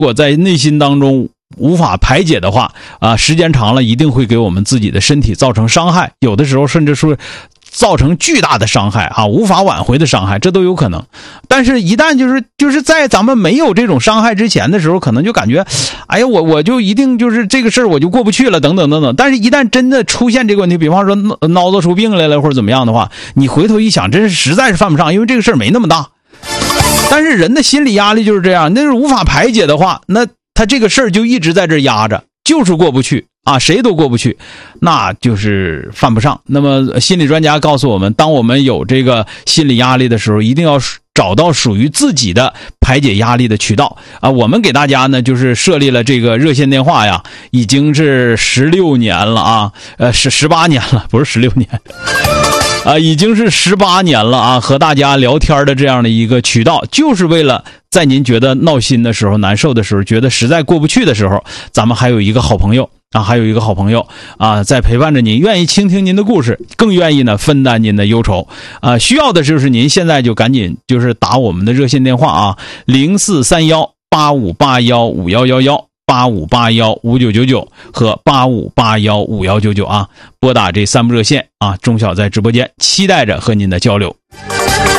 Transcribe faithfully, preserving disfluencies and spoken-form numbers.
果在内心当中无法排解的话啊，时间长了一定会给我们自己的身体造成伤害，有的时候甚至说造成巨大的伤害啊，无法挽回的伤害，这都有可能。但是一旦就是就是在咱们没有这种伤害之前的时候，可能就感觉哎呀我我就一定就是这个事儿我就过不去了等等等等。但是一旦真的出现这个问题，比方说挠叨出病来了或者怎么样的话，你回头一想，真是实在是犯不上，因为这个事儿没那么大。但是人的心理压力就是这样，那是无法排解的话，那他这个事儿就一直在这压着，就是过不去啊，谁都过不去，那就是犯不上。那么心理专家告诉我们，当我们有这个心理压力的时候，一定要找到属于自己的排解压力的渠道啊。我们给大家呢就是设立了这个热线电话呀，已经是十六年了啊，呃是十八年了，不是十六年。啊，已经是十八年了啊，和大家聊天的这样的一个渠道，就是为了在您觉得闹心的时候、难受的时候、觉得实在过不去的时候，咱们还有一个好朋友啊，还有一个好朋友啊，在陪伴着您，愿意倾听您的故事，更愿意呢分担您的忧愁啊。需要的就是您现在就赶紧就是打我们的热线电话啊，零四三幺八五八幺五幺幺幺。八五八幺五九九九和八五八幺五幺九九啊，拨打这三部热线啊，钟晓在直播间期待着和您的交流。